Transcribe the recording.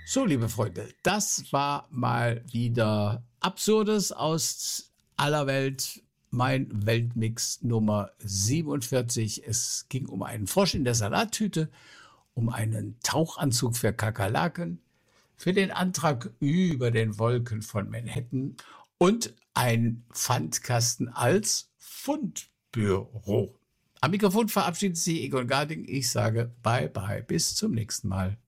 So, liebe Freunde, das war mal wieder Absurdes aus aller Welt. Mein Weltmix Nummer 47. Es ging um einen Frosch in der Salattüte, um einen Tauchanzug für Kakerlaken, für den Antrag über den Wolken von Manhattan und ein Pfandkasten als Fundbüro. Am Mikrofon verabschiedet sich Egon Garding. Ich sage bye bye, bis zum nächsten Mal.